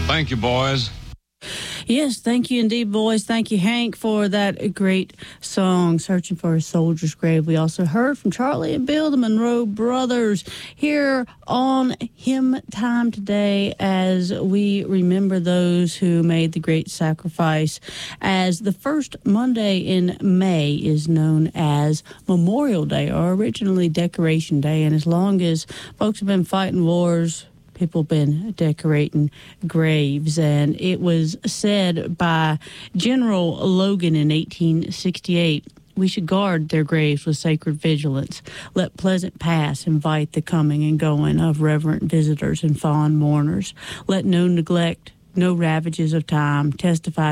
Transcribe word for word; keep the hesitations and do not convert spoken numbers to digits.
Thank you, boys. Yes, thank you indeed, boys. Thank you, Hank, for that great song, Searching for a Soldier's Grave. We also heard from Charlie and Bill, the Monroe brothers, here on Hymn Time today as we remember those who made the great sacrifice. As the first Monday in May is known as Memorial Day, or originally Decoration Day. And as long as folks have been fighting wars, people have been decorating graves. And it was said by General Logan in eighteen sixty-eight, we should guard their graves with sacred vigilance. Let pleasant pass invite the coming and going of reverent visitors and fond mourners. Let no neglect, no ravages of time testify